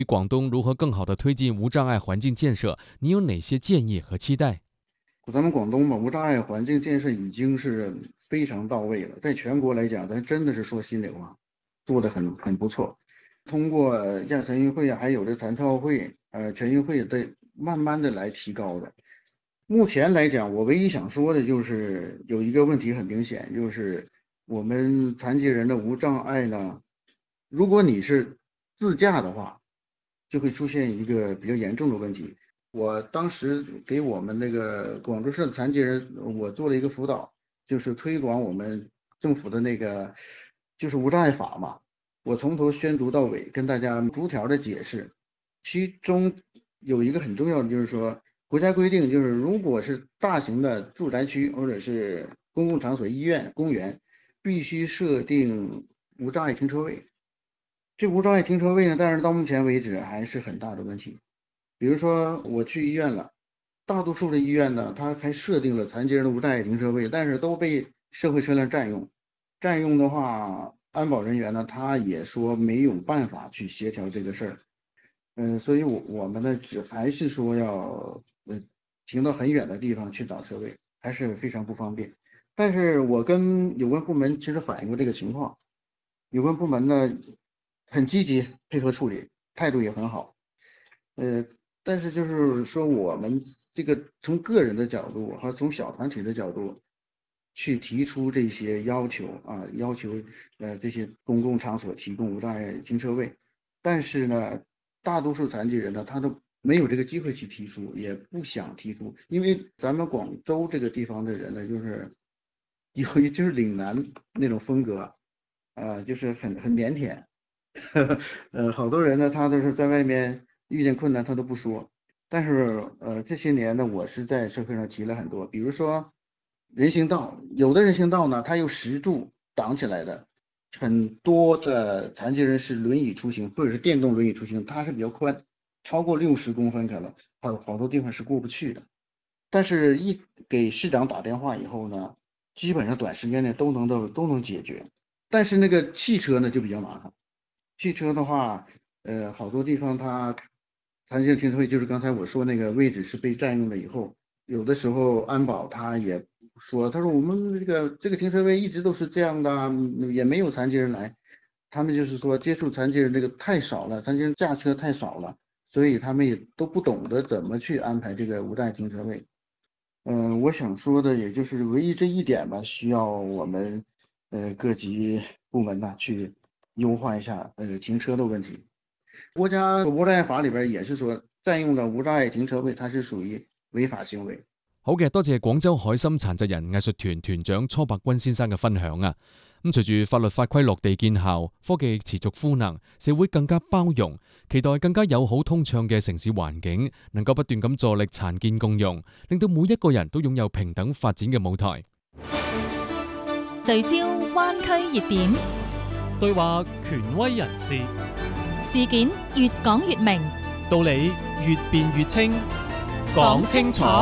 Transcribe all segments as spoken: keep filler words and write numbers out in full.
廣東如何更好地推進無障礙環境建設，你有哪些建議和期待？ 咱們廣東嘛，無障礙環境建設已經是非常到位了，在全國來講，咱真的是說心裡話，做得很很不錯。通過亞殘運會啊，還有這殘奧會、呃全運會的，慢慢的來提高的。目前來講，我唯一想說的就是有一個問題很明顯，就是我們殘疾人的無障礙呢，如果你是自駕的話，就會出現一個比較嚴重的問題。我當時給我們那個廣州市的殘疾人，我做了一個輔導，就是推廣我們政府的那個就是無障礙法嘛。我從頭宣讀到尾，跟大家逐條的解釋。其中有一個很重要的，就是說國家規定，就是如果是大型的住宅區或者是公共場所、醫院、公園，必須設定無障礙停車位。這無障礙停車位呢，但是到目前為止還是很大的問題。比如說我去醫院了，大多數的醫院呢，它還設定了殘疾人的無障礙停車位，但是都被社會車輛佔用。佔用的話，安保人員呢，他也說沒有辦法去協調這個事兒。嗯，所以我我們呢，只還是說要呃停到很遠的地方去找車位，還是非常不方便。但是我跟有關部門其實反映過這個情況，有關部門呢很積極配合處理，態度也很好。呃。但是就是說，我們這個從個人的角度和從小團體的角度去提出這些要求啊，要求呃這些公共場所提供無障礙停車位，但是呢，大多數殘疾人呢，他都沒有這個機會去提出，也不想提出，因為咱們廣州這個地方的人呢，就是有一就是嶺南那種風格，啊、呃，就是很很靦腆，呵呵呃，好多人呢，他都是在外面。遇見困難他都不說，但是呃這些年呢，我是在社會上提了很多，比如說人行道，有的人行道呢，它有石柱擋起來的，很多的殘疾人是輪椅出行或者是電動輪椅出行，它是比較寬，超過六十公分可能，還有好多地方是過不去的。但是一給市長打電話以後呢，基本上短時間內都能都都能解決。但是那個汽車呢就比較麻煩，汽車的話，呃好多地方它。殘疾人停車位就是剛才我說那個位置是被佔用了以後，有的時候安保他也說，他說我們這個這個停車位一直都是這樣的，也沒有殘疾人來，他們就是說接觸殘疾人這個太少了，殘疾人駕車太少了，所以他們也都不懂得怎麼去安排這個無障礙停車位。嗯、呃，我想說的也就是唯一這一點吧，需要我們呃各級部門呢去優化一下呃停車的問題。國家無障礙法裏邊也是說，佔用了無障礙停車位，它是屬於違法行為。 好嘅，多謝廣州海心殘疾人藝術團團長初伯君先生嘅分享啊！咁隨住法律法規落地見效，科技持續賦能，社會更加包容，期待更加友好通暢嘅城市環境，能夠不斷咁助力殘健共融，令到每一個人都擁有平等發展嘅舞台。 聚焦灣區熱點， 對話權威人士。 事件越講越明， 道理越辯越清，講清楚。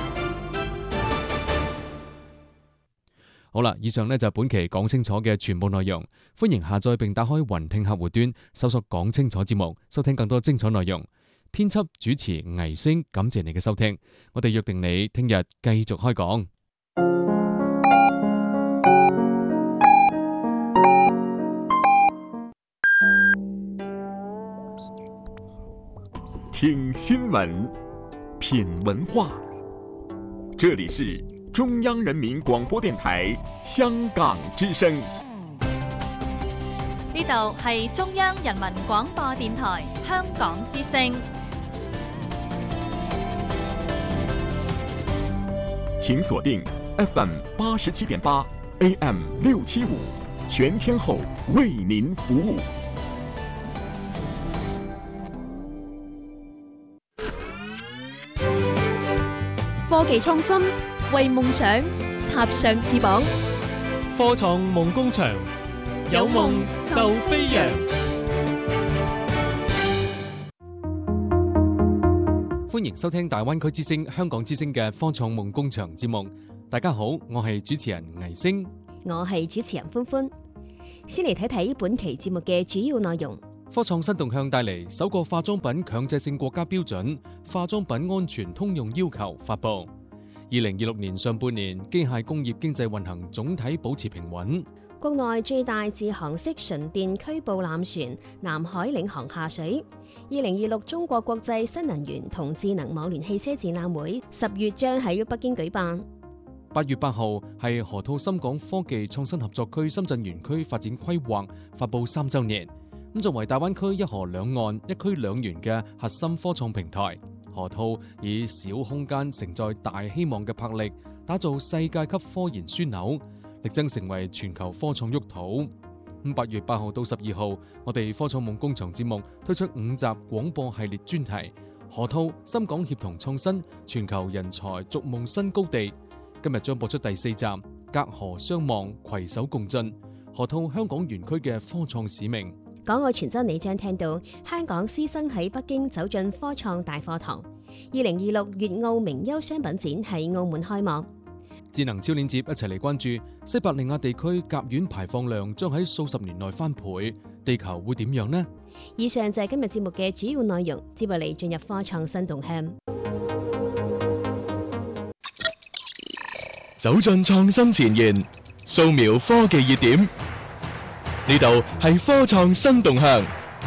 好啦，以上呢就係本期講清楚嘅全部內容。歡迎下載並打開雲聽客戶端，搜索講清楚節目，收聽更多精彩內容。編輯主持倪星，感謝你嘅收聽。我哋約定你聽日繼續開講。 聽新聞，品文化。這裡是中央人民廣播電台香港之聲。 呢度係中央人民廣播電台香港之聲。 請鎖定 F M 八十七點八 A M 六七五，全天候為您服務。 科技創新，為夢想插上翅膀。 科創夢工場，有夢就飛揚。 歡迎收聽大灣區之聲、香港之聲嘅科創夢工場節目。大家好，我係主持人倪星， 我係主持人歡歡。先嚟睇睇本期節目嘅主要內容。 科創新動向帶嚟首個化妝品強制性國家標準化妝品安全通用要求發布。二零二六年上半年，機械工業經濟運行總體保持平穩。 國內最大自航式純電驅捕艦船南海領航下水。二零二六中國國際新能源同智能網聯汽車展覽會十月將喺北京舉辦。 八月八號係河套深港科技創新合作區深圳園區發展規劃發布三週年。咁作為大灣區一河兩岸一區兩園嘅核心科創平台，河套以小空間承載大希望嘅魄力，打造世界級科研樞紐，力爭成為全球科創沃土。咁八月八號到十二號，我哋科創夢工場節目推出五集廣播系列專題，河套深港協同創新，全球人才逐夢新高地。今日將播出第四集，隔河相望，攜手共進，河套香港園區嘅科創使命。 港澳傳真你將聽到香港師生喺北京走進科創大課堂。二零二六粵澳名優商品展喺澳門開幕。 智能超鏈接一齊嚟關注西伯利亞地區甲烷排放量將喺數十年內翻倍，地球會點樣呢？ 以上就係今日節目嘅主要內容，接落嚟進入科創新動向。 走進創新前沿，掃描科技熱點。呢度係科創新動向。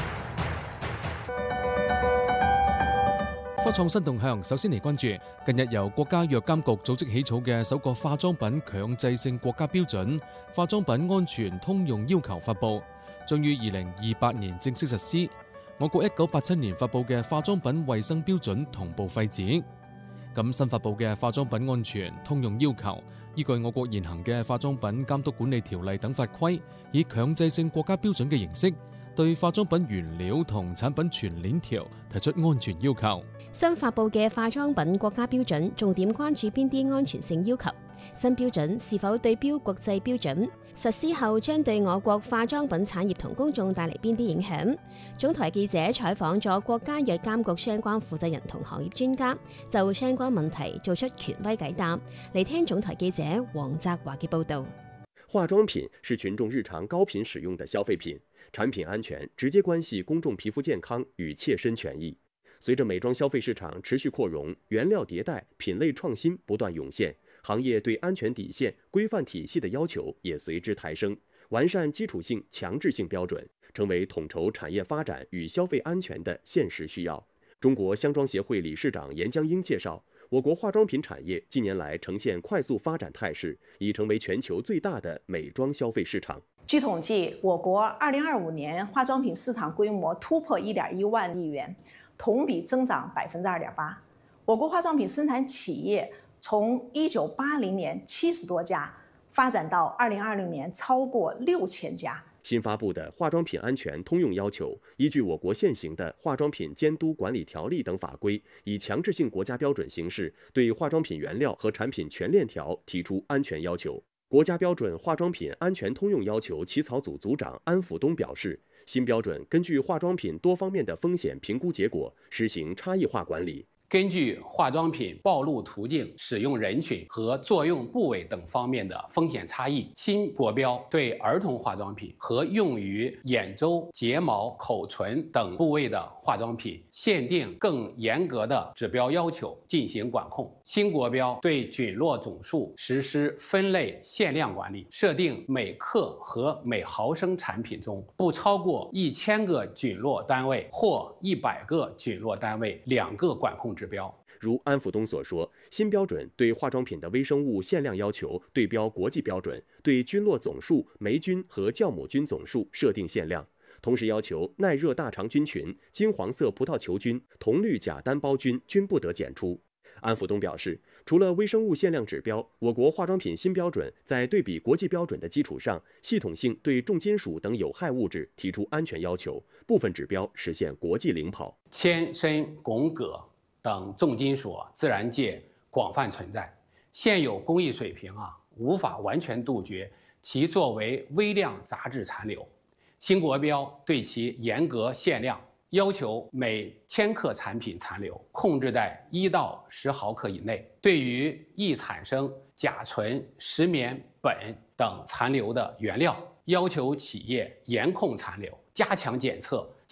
科創新動向，首先嚟關注近日由國家藥監局組織起草嘅首個化妝品強制性國家標準化妝品安全通用要求發布，將於二零二八年正式實施。我國一九八七年發布嘅化妝品衛生標準同步廢止。咁新發布嘅化妝品安全通用要求，依據我國現行嘅化妝品監督管理條例等法規，以強制性國家標準嘅形式，對化妝品原料同產品全鏈條提出安全要求。 新發布嘅化妝品國家標準重點關注邊啲安全性要求？新標準是否對標國際標準？實施後將對我國化妝品產業同公眾帶嚟邊啲影響？總台記者採訪咗國家藥監局相關負責人同行業專家，就相關問題做出權威解答。嚟聽總台記者黃澤華嘅報導。 化妝品是群眾日常高頻使用的消費品，產品安全直接關係公眾皮膚健康與切身權益。隨着美妝消費市場持續擴容，原料迭代、品類創新不斷湧現，行業對安全底線、規範體系的要求也隨之抬升，完善基礎性、強制性標準，成為統籌產業發展與消費安全的現實需要。中國香妝協會理事長嚴江英介紹，我國化妝品產業近年來呈現快速發展態勢，已成為全球最大的美妝消費市場。 據統計，我國二零二五年化妝品市場規模突破一點一萬億元，同比增長百分之二點八。我國化妝品生產企業從一九八零年七十多家發展到二零二零年超過六千家。 新發布的化妝品安全通用要求，依據我國現行的化妝品監督管理條例等法規，以強制性國家標準形式，對化妝品原料和產品全鏈條提出安全要求。國家標準化妝品安全通用要求起草組組長安輔東表示，新標準根據化妝品多方面的風險評估結果，實行差異化管理。 根據化妝品暴露途徑、使用人群和作用部位等方面的風險差異，新國標對兒童化妝品和用於眼周、睫毛、口唇等部位的化妝品限定更嚴格的指標要求進行管控。新國標對菌落總數實施分類限量管理，設定每克和每毫升產品中不超過一千個菌落單位或一百個菌落單位兩個管控指標。 如安輔東所說，新標準對化妝品的微生物限量要求對標國際標準，對菌落總數、霉菌和酵母菌總數設定限量，同時要求耐熱大腸菌群、金黃色葡萄球菌、銅綠假單胞菌均不得檢出。安輔東表示，除了微生物限量指標，我國化妝品新標準在對比國際標準的基礎上，系統性對重金屬等有害物質提出安全要求，部分指標實現國際領跑。 鉛、砷、汞、鉻等重金屬自然界廣泛存在，現有工藝水平啊，無法完全杜絕其作為微量雜質殘留。新國標對其嚴格限量，要求每千克產品殘留控制在一到十毫克以內。對於易產生甲醇、石棉、苯等殘留的原料，要求企業嚴控殘留，加強檢測，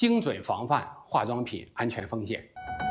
精准防範化妝品安全風險。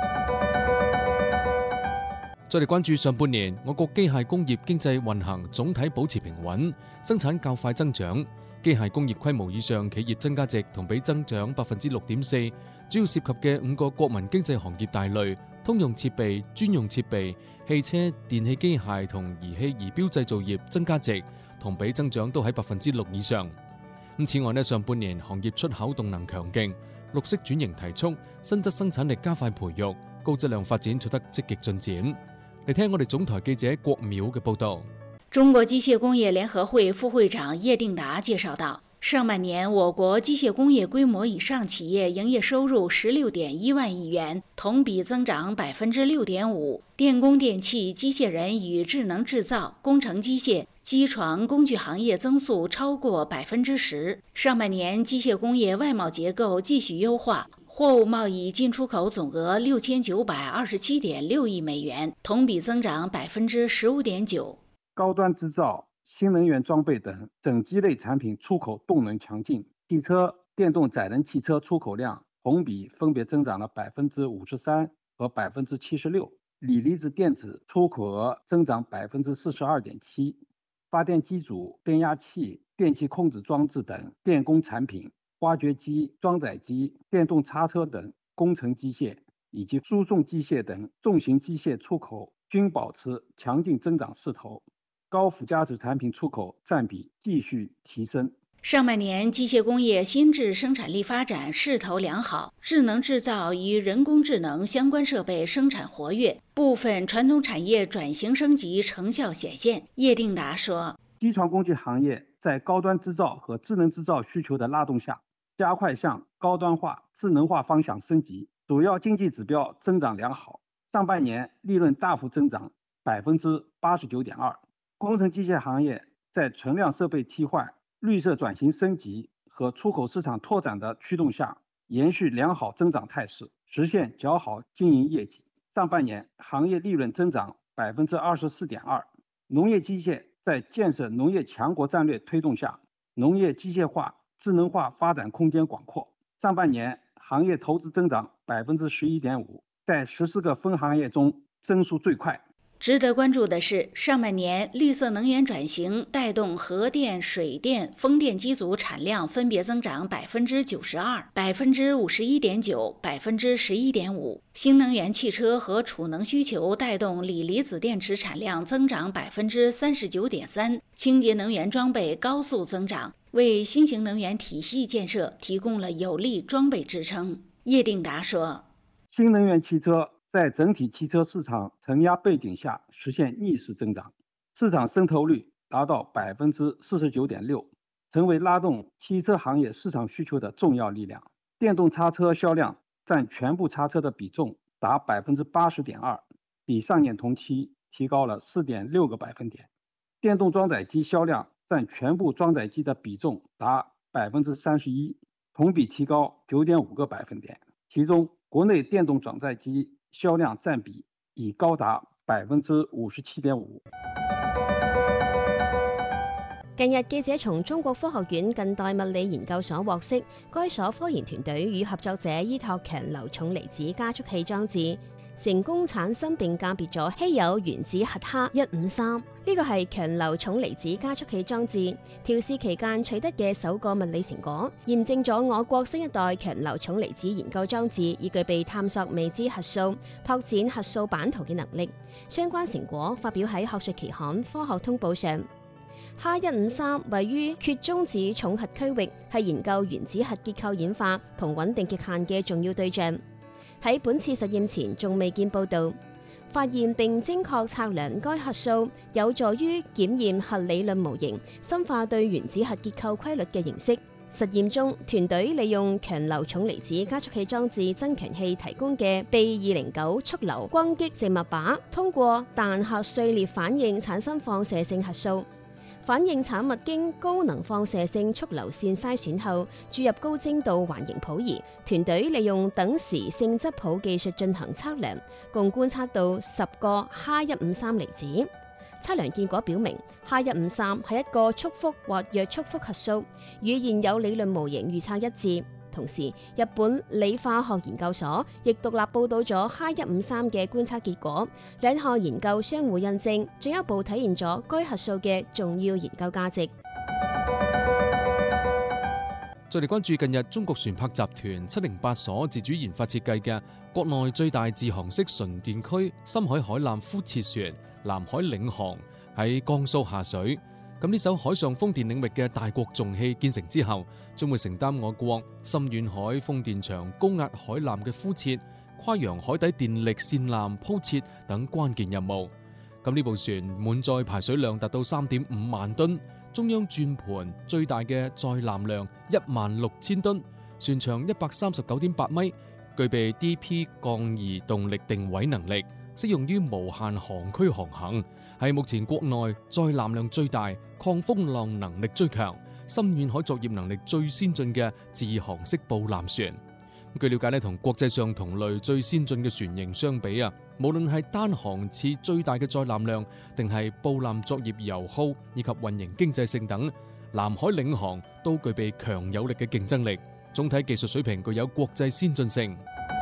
再嚟關注上半年，我國機械工業經濟運行總體保持平穩，生產較快增長。機械工業規模以上企業增加值同比增長百分之六點四，主要涉及嘅五個國民經濟行業大類，通用設備、專用設備、汽車、電氣機械同儀器儀表製造業增加值同比增長都喺百分之六以上。咁此外呢，上半年行業出口動能強勁，綠色轉型提速，新質生產力加快培育，高質量發展取得積極進展。嚟聽我哋總台記者郭淼嘅報道。 中國機械工業聯合會副會長葉定達介紹道，上半年我國機械工業規模以上企業營業收入十六點一萬億元，同比增長百分之六點五。電工電氣、機械人與智能製造、工程機械、機床工具行業增速超過百分之十。上半年機械工業外貿結構繼續優化。貨物貿易進出口總額六千九百二十七點六億美元，同比增長百分之十五點九。 高端製造、新能源裝備等整機類產品出口動能強勁，汽車、電動載人汽車出口量同比分別增長了百分之五十三和百分之七十六，鋰離子電子出口額增長百分之四十二點七，發電機組、變壓器、電氣控制裝置等電工產品。挖掘機、裝載機、電動叉車等工程機械以及輸送機械等重型機械出口均保持強勁增長勢頭，高附加值產品出口佔比繼續提升。 上半年機械工業新質生產力發展勢頭良好，智能製造與人工智能相關設備生產活躍，部分傳統產業轉型升級成效顯現。葉定達說， 機床工具行業在高端製造和智能製造需求的拉動下，加快向高端化、智能化方向升級，主要經濟指標增長良好。上半年利潤大幅增長百分之八十九點二。工程機械行業在存量設備替換、綠色轉型升級和出口市場拓展的驅動下，延續良好增長態勢，實現較好經營業績。上半年行業利潤增長百分之二十四點二。農業機械在建設農業強國戰略推動下，農業機械化、智能化發展空間廣闊，上半年行業投資增長百分之十一點五，在十四個分行業中增速最快。 值得關注的是，上半年綠色能源轉型帶動核電、水電、風電機組產量分別增長百分之九十二、百分之五十一點九、百分之十一點五。新能源汽車和儲能需求帶動鋰離子電池產量增長百分之三十九點三，清潔能源裝備高速增長，為新型能源體系建設提供了有力裝備支撐。葉定達說， 新能源汽車在整體汽車市場承壓背景下實現逆勢增長，市場滲透率達到百分之四十九點六，成為拉動汽車行業市場需求的重要力量。電動叉車銷量佔全部叉車的比重達百分之八十點二，比上年同期提高了四點六個百分點。電動裝載機銷量佔全部裝載機的比重達百分之三十一，同比提高九點五個百分點。其中，國內電動裝載機銷量佔比已高達百分之五十七點五。 近日，記者從中國科學院近代物理研究所獲悉，該所科研團隊與合作者依託強流重離子加速器裝置，成功產生並鑑別咗稀有原子核鈉一五三。呢個係強流重離子加速器裝置調試期間取得嘅首個物理成果，驗證咗我國新一代強流重離子研究裝置已具備探索未知核素、拓展核素版圖嘅能力。相關成果發表喺學術期刊《科學通報》上。鈉一五三位於缺中子重核區域，係研究原子核結構演化同穩定極限嘅重要對象。喺本次實驗前仲未見報導。發現並精確測量該核素，有助於檢驗核理論模型，深化對原子核結構規律嘅認識。實驗中，團隊利用強流重離子加速器裝置增強器提供嘅 B 二零九速流轟擊靜脈靶，通過彈核碎裂反應產生放射性核素。反應產物經高能放射性速流線篩選後，注入高精度環形譜儀。團隊利用等時性質譜技術進行測量，共觀察到十個鈉一五三離子。測量結果表明，鈉一五三係一個束縛或弱束縛核素，與現有理論模型預測一致。 同時，日本理化學研究所亦獨立報導咗 H 一五三嘅觀測結果，兩項研究相互印證，進一步體現咗該核素嘅重要研究價值。 再嚟關注近日中國船舶集團七零八所自主研發設計嘅國內最大自航式純電驅深海海艦敷設船南海領航喺江蘇下水。咁呢艘海上風電領域嘅大國重器建成之後，將會承擔我國深遠海風電場高壓海纜嘅敷設、跨洋海底電力線纜鋪設等關鍵任務。咁呢部船滿載排水量達到三點五萬噸，中央轉盤最大嘅載纜量一萬六千噸，船長一百三十九點八米，具備 D P 降移動力定位能力，適用於無限航區航行，係目前國內載纜量最大、抗風浪能力最強、深遠海作業能力最先進嘅自航式布纜船。據了解咧，同國際上同類最先進嘅船型相比啊，無論係單航次最大嘅載纜量，定係布纜作業油耗以及運營經濟性等，南海領航都具備強有力嘅競爭力，總體技術水平具有國際先進性。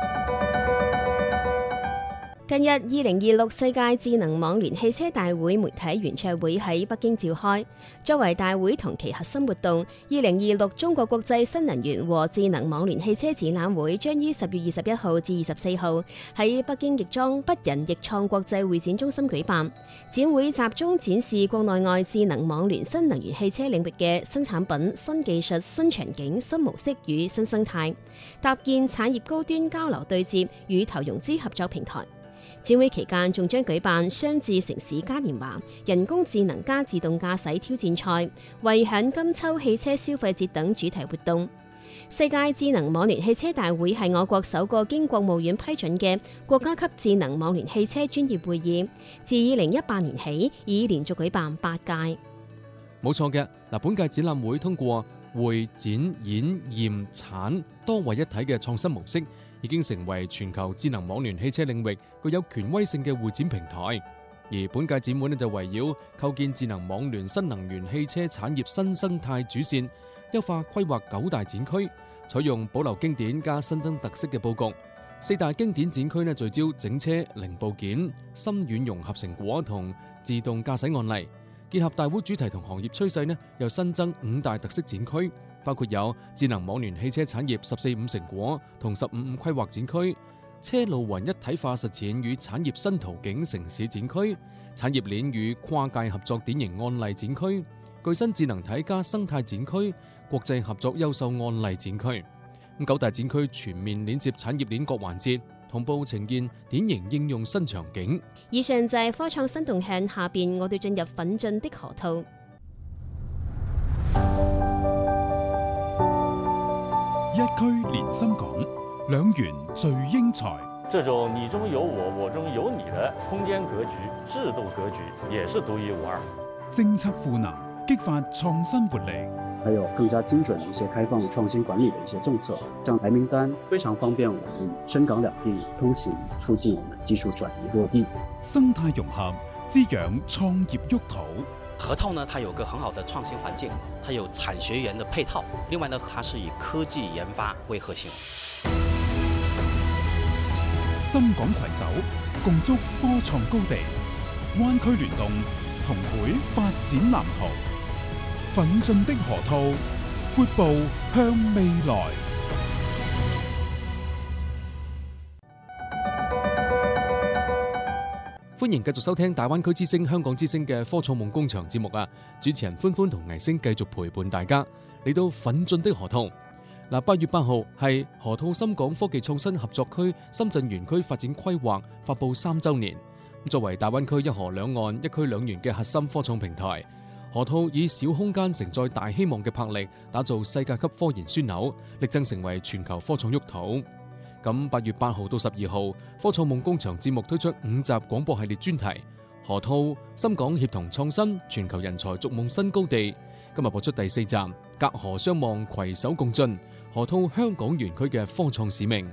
近日，二零二六世界智能網聯汽車大會媒體圓桌會喺北京召開。作為大會同期核心活動，二零二六中國國際新能源和智能網聯汽車展覽會將於十月二十一號至二十四號喺北京亦莊北人亦創國際會展中心舉辦。展會集中展示國內外智能網聯新能源汽車領域嘅新產品、新技術、新場景、新模式與新生態，搭建產業高端交流對接與投融資合作平台。展會期間仲將舉辦雙智城市嘉年華、人工智能加自動駕駛挑戰賽、惠享金秋汽車消費節等主題活動。世界智能網聯汽車大會係我國首個經國務院批准嘅國家級智能網聯汽車專業會議，自二零一八年起已連續舉辦八屆。 冇錯嘅，嗱，本屆展覽會通過會展演驗產多為一體嘅創新模式，已經成為全球智能網聯汽車領域具有權威性嘅會展平台。而本屆展會呢就圍繞構建智能網聯新能源汽車產業新生態主線，優化規劃九大展區，採用保留經典加新增特色嘅佈局。四大經典展區呢聚焦整車零部件、深遠融合成果同自動駕駛案例，結合大會主題同行業趨勢呢，又新增五大特色展區。包括有智能網聯汽車產業十四五成果同十五五規劃展區、車路雲一體化實踐與產業新途徑城市展區、產業鏈與跨界合作典型案例展區、具新智能體加生態展區、國際合作優秀案例展區。咁九大展區全面連接產業鏈各環節，同步呈現典型應用新場景。 以上就係科創新動向，下邊我哋進入奮進的河套。 一區連心港，兩元聚英才。 這種你中有我，我中有你的空間格局、制度格局，也是獨一無二。 政策賦能，激發創新活力。 還有更加精準的一些開放創新管理的一些政策，像白名單非常方便我們深港兩地通行，促進我們技術轉移落地。 生態融合，滋養創業沃土。 河套呢，它有個很好的創新環境，它有產學研的配套，另外呢，它是以科技研發為核心。 深港攜手，共築科創高地，灣區聯動，同繪發展藍圖。奮進的河套，闊步向未來。 歡迎繼續收聽大灣區之聲、香港之聲嘅科創夢工場節目啊！主持人歡歡同倪星繼續陪伴大家嚟到奮進的河套。嗱，八月八號係河套深港科技創新合作區深圳園區發展規劃發布三週年。作為大灣區一河兩岸、一區兩園嘅核心科創平台，河套以小空間承載大希望嘅魄力，打造世界級科研樞紐，力爭成為全球科創沃土。咁八月八號到十二號，科創夢工場節目推出五集廣播系列專題，河套深港協同創新，全球人才逐夢新高地。今日播出第四集，隔河相望，攜手共進，河套香港園區嘅科創使命。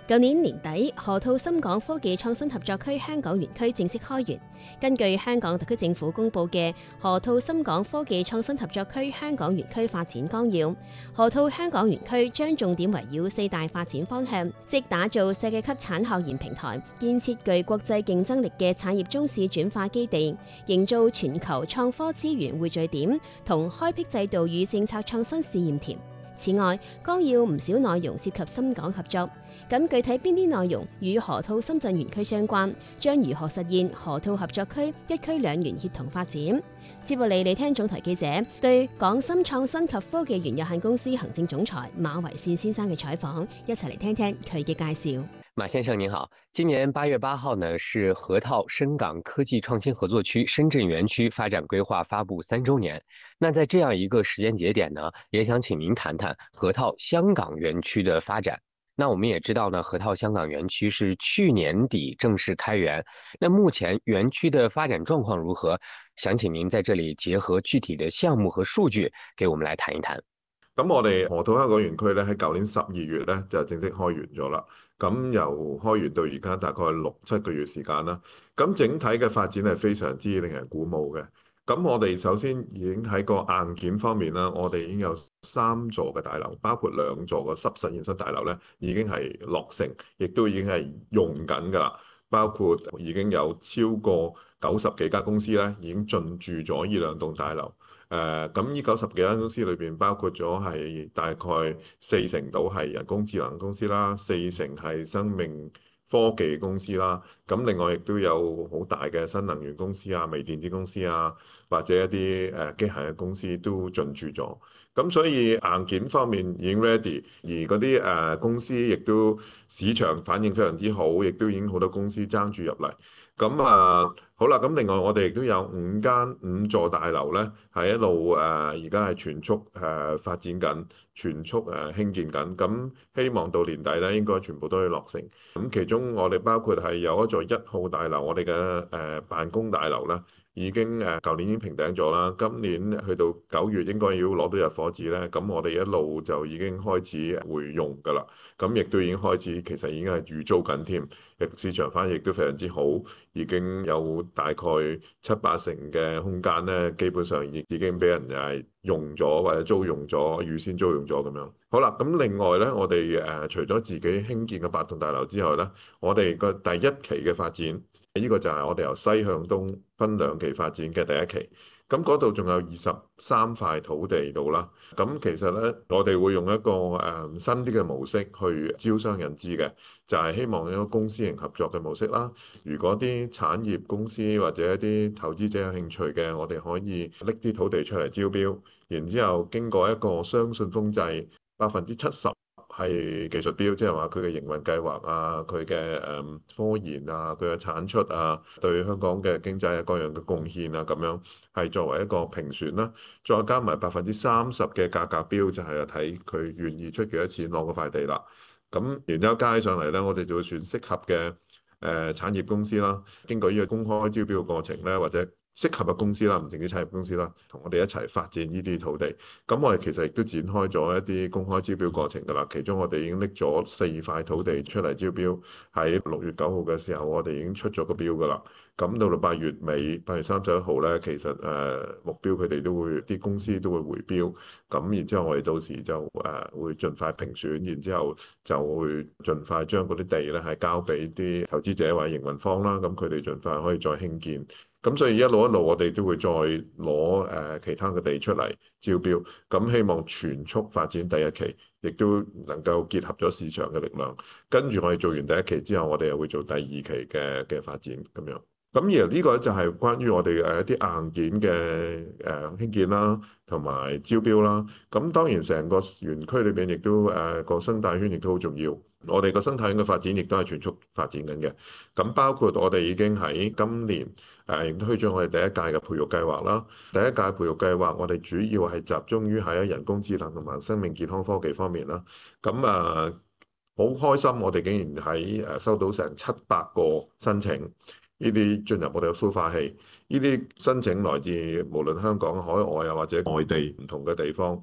舊年年底，河套深港科技創新合作區香港園區正式開園。根據香港特區政府公布嘅河套深港科技創新合作區香港園區發展綱要，河套香港園區將重點圍繞四大發展方向，即打造世界級產學研平台，建設具國際競爭力嘅產業中試轉化基地，營造全球創科資源匯聚點，同開闢制度與政策創新試驗田。此外，綱要唔少內容涉及深港合作。咁具體邊啲內容與河套深圳園區相關，將如何實現河套合作區一區兩園協同發展？接落嚟，嚟聽總台記者對港深創新及科技園有限公司行政總裁馬維善先生嘅採訪，一齊嚟聽聽佢嘅介紹。 馬先生您好，今年八月八號呢是河套深港科技創新合作區深圳園區發展規劃發布三週年。那在這樣一個時間節點呢，也想請您談談河套香港園區的發展。那我們也知道呢，河套香港園區是去年底正式開園。那目前園區的發展狀況如何？想請您在這裡結合具體的項目和數據，給我們來談一談。 咁我哋河套香港園區咧喺舊年十二月咧就正式開園咗啦。咁由開園到而家大概六七個月時間啦。咁整體嘅發展係非常之令人鼓舞嘅。咁我哋首先已經喺個硬件方面啦，我哋已經有三座嘅大樓，包括兩座嘅濕實驗室大樓咧，已經係落成，亦都已經係用緊㗎啦。包括已經有超過九十幾間公司咧，已經進駐咗呢兩棟大樓。誒咁呢九十幾間公司裏邊，包括咗係大概四成到係人工智能公司啦，四成係生命科技公司啦。咁另外亦都有好大嘅新能源公司啊、微電子公司啊，或者一啲誒機械嘅公司都進駐咗。咁所以硬件方面已經 ready， 而嗰啲誒公司亦都市場反應非常之好，亦都已經好多公司爭住入嚟。咁啊好啦，咁另外我哋亦都有五間五座大樓咧，係一路誒而家係全速誒、呃、發展緊，全速誒、呃、興建緊。咁希望到年底咧，應該全部都可以落成。咁其中我哋包括係有一座一號大樓，我哋嘅誒辦公大樓啦。已經誒舊年已經平頂咗啦，今年去到九月應該要攞到入伙紙咧，咁我哋一路就已經開始會用㗎啦，咁亦都已經開始其實已經係預租緊添，市場反應亦都非常之好，已經有大概七八成嘅空間咧，基本上已已經俾人係用咗或者租用咗，預先租用咗咁樣。好啦，咁另外咧，我哋誒除咗自己興建嘅八棟大樓之外咧，我哋個第一期嘅發展。呢個就係我哋由西向東分兩期發展嘅第一期，咁嗰度仲有二十三塊土地度啦。咁其實呢，我哋會用一個誒、嗯、新啲嘅模式去招商引資嘅，就係、是、希望一個公私營合作嘅模式啦。如果啲產業公司或者一啲投資者有興趣嘅，我哋可以拎啲土地出嚟招標，然之後經過一個雙信封制，百分之七十。係技術標，即係話佢嘅營運計劃啊，佢嘅誒科研啊，佢嘅產出啊，對香港嘅經濟啊各樣嘅貢獻啊，咁樣係作為一個評選啦。再加埋百分之三十嘅價格標，就係睇佢願意出幾多錢攞嗰塊地啦。咁然之後加起上嚟咧，我哋就會選適合嘅誒、呃、產業公司啦。經過呢個公開招標嘅過程咧，或者適合嘅公司啦，唔淨止產業公司啦，同我哋一齊發展呢啲土地。咁我哋其實亦都展開咗一啲公開招標過程㗎啦。其中我哋已經拎咗四塊土地出嚟招標，喺六月九號嘅時候，我哋已經出咗個標㗎啦。咁到到八月尾，八月三十一號咧，其實誒、呃、目標佢哋都會啲公司都會回標。咁然之後我哋到時就誒、呃、會盡快評選，然之後就會盡快將嗰啲地咧係交俾啲投資者或者營運方啦。咁佢哋盡快可以再興建。咁所以一路一路我哋都會再攞誒、呃、其他嘅地出嚟招標，咁希望全速發展第一期，亦都能夠結合咗市場嘅力量。跟住我哋做完第一期之後，我哋又會做第二期嘅嘅發展咁樣。咁而呢個就係關於我哋誒一啲硬件嘅誒興建啦，同埋招標啦。咁當然成個園區裏邊亦都誒個生態圈亦都好重要。我哋個生態圈嘅發展亦都係全速發展緊嘅。咁包括我哋已經喺今年誒亦都推咗我哋第一屆嘅培育計劃啦。第一屆培育計劃我哋主要係集中於喺人工智能同埋生命健康科技方面啦。咁啊好開心，我哋竟然喺誒收到成七百個申請。呢啲進入我哋嘅孵化器，呢啲申請來自無論香港、海外啊或者外地唔同嘅地方。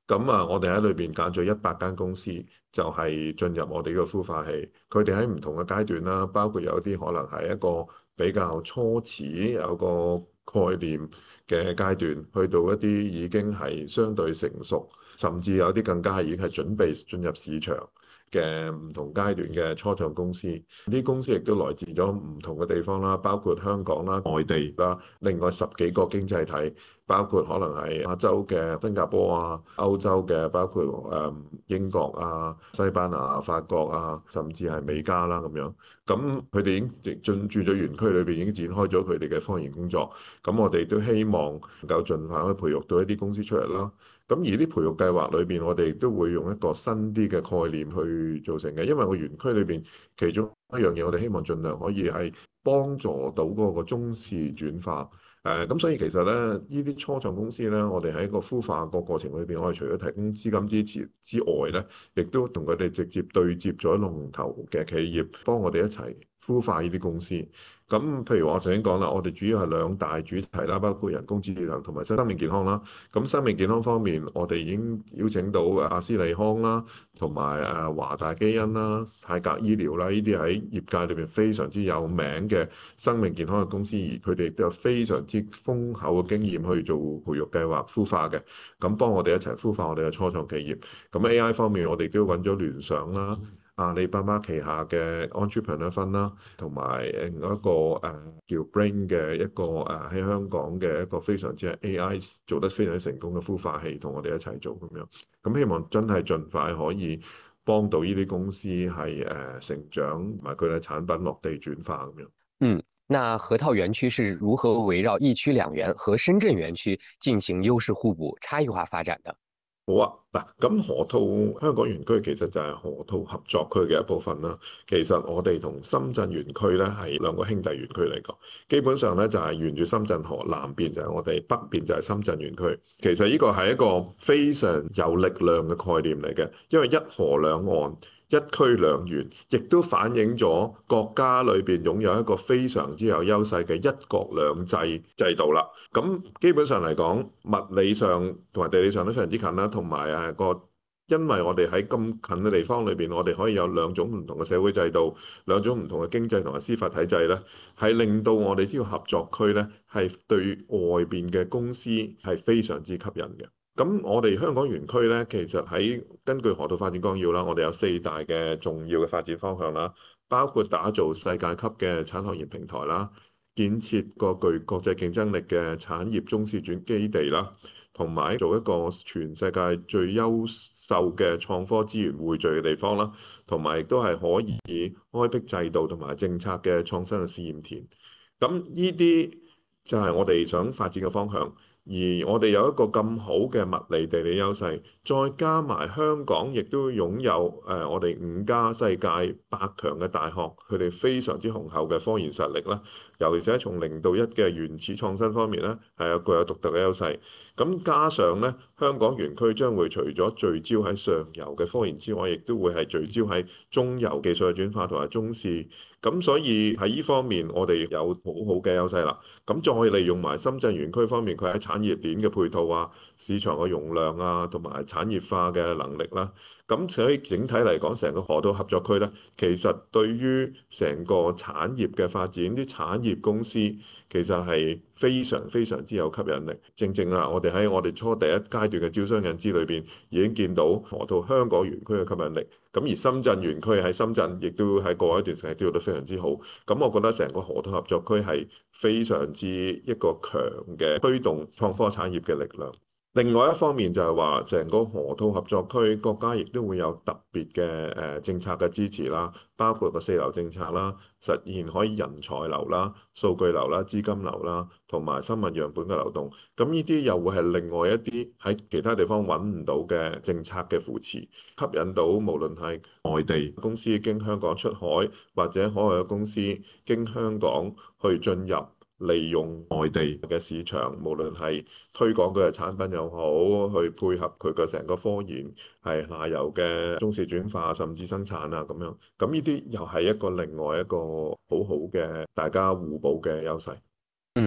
咁啊，我哋喺裏邊揀咗一百間公司，就係進入我哋呢個孵化器。佢哋喺唔同嘅階段啦，包括有啲可能係一個比較初始有個概念嘅階段，去到一啲已經係相對成熟，甚至有啲更加係已經係準備進入市場嘅唔同階段嘅初創公司。啲公司亦都來自咗唔同嘅地方啦，包括香港啦、外地啦，另外十幾個經濟體。包括可能係亞洲嘅新加坡啊、歐洲嘅包括誒英國啊、西班牙、法國啊，甚至係美加啦咁樣。咁佢哋已經進駐咗園區裏邊，已經展開咗佢哋嘅科研工作。咁我哋都希望能夠盡快可以培育到一啲公司出嚟啦。咁而啲培育計劃裏邊，我哋都會用一個新啲嘅概念去做成嘅，因為個園區裏邊其中一樣嘢，我哋希望盡量可以係幫助到嗰個中試轉化。誒咁、呃、所以其實咧，呢啲初創公司咧，我哋喺個孵化個過程裏邊，我哋除咗提供資金支持之外咧，亦都同佢哋直接對接咗龍頭嘅企業，幫我哋一齊孵化呢啲公司。咁譬如我頭先講啦，我哋主要係兩大主題啦，包括人工智能同埋生命健康啦。咁生命健康方面，我哋已經邀請到阿斯利康啦，同埋誒華大基因啦、泰格醫療啦，呢啲喺業界裏邊非常之有名嘅生命健康嘅公司，而佢哋都有非常之豐厚嘅經驗去做培育計劃孵化嘅，咁幫我哋一齊孵化我哋嘅初創企業。咁 A I 方面，我哋都揾咗聯想啦、阿里巴巴旗下嘅 Entrepreneur Fund啦，同埋另一個誒叫 Brain 嘅一個誒喺香港嘅一個非常之係 A I 做得非常之成功嘅孵化器，同我哋一齊做咁樣。咁希望真係盡快可以幫到呢啲公司係誒成長，同埋佢哋產品落地轉化咁樣。 嗯。那河套園區是如何圍繞一區兩園和深圳園區進行優勢互補、差異化發展的？ 好啊，嗱，咁河套香港園區其實就係河套合作區嘅一部分啦。其實我哋同深圳園區咧係兩個兄弟園區嚟講，基本上咧就係沿住深圳河南邊就係我哋，北邊就係深圳園區。其實呢個係一個非常有力量嘅概念嚟嘅，因為一河兩岸。一區兩園，亦都反映咗國家裏邊擁有一個非常之有優勢嘅一國兩制制度啦。咁基本上嚟講，物理上同埋地理上都非常之近啦，同埋係個，因為我哋喺咁近嘅地方裏邊，我哋可以有兩種唔同嘅社會制度，兩種唔同嘅經濟同埋司法體制咧，係令到我哋呢個合作區咧係對外邊嘅公司係非常之吸引嘅。咁我哋香港園區咧，其實喺根據河套發展綱要啦，我哋有四大嘅重要嘅發展方向啦，包括打造世界級嘅產學研平台啦，建設個具國際競爭力嘅產業中試轉基地啦，同埋做一個全世界最優秀嘅創科資源匯聚嘅地方啦，同埋亦都係可以開闢制度同埋政策嘅創新嘅試驗田。咁呢啲就係我哋想發展嘅方向。而我哋有一個咁好嘅物理地理優勢，再加埋香港亦都擁有誒我哋五家世界百強嘅大學，佢哋非常之雄厚嘅科研實力啦，尤其是從零到一嘅原始創新方面咧，係有具有獨特嘅優勢。咁加上咧，香港園區將會除咗聚焦喺上游嘅科研之外，亦都會係聚焦喺中游技術嘅轉化同埋中試。咁所以喺呢方面，我哋有好好嘅優勢啦。咁再利用埋深圳園區方面，佢喺產業鏈嘅配套啊、市場嘅容量啊，同埋產業化嘅能力啦。咁所以整體嚟講，成個河套合作區咧，其實對於成個產業嘅發展，啲產業公司其實係非常非常之有吸引力。正正啊，我哋喺我哋初第一階段嘅招商引資裏邊已經見到河套香港園區嘅吸引力。咁而深圳園區喺深圳亦都喺過一段時間都做得非常之好。咁我覺得成個河套合作區係非常之一個強嘅推動創科產業嘅力量。另外一方面就係話，成個河套合作區國家亦都會有特別嘅誒政策嘅支持啦，包括個四流政策啦，實現可以人才流啦、數據流啦、資金流啦，同埋生物樣本嘅流動。咁呢啲又會係另外一啲喺其他地方揾唔到嘅政策嘅扶持，吸引到無論係外地公司經香港出海，或者海外嘅公司經香港去進入。利用外地嘅市場，無論係推廣佢嘅產品又好，去配合佢嘅成個科研，係下游嘅中試轉化，甚至生產啊咁樣。咁呢啲又係一個另外一個好好嘅大家互補嘅優勢。 嗯。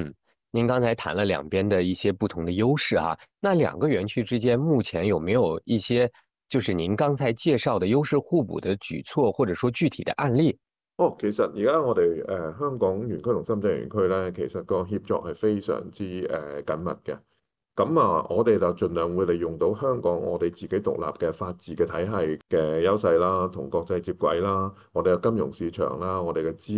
您刚才谈了两边的一些不同的优勢啊，那兩個園區之間目前有沒有一些就是您剛才介紹的優勢互補的舉措，或者說具體的案例？ 哦，其實而家我哋誒、呃、香港園區同深圳園區咧，其實個協作係非常之誒、呃、緊密嘅。咁啊，我哋就盡量會利用到香港我哋自己獨立嘅法治嘅體系嘅優勢啦，同國際接軌啦，我哋嘅金融市場啦，我哋嘅資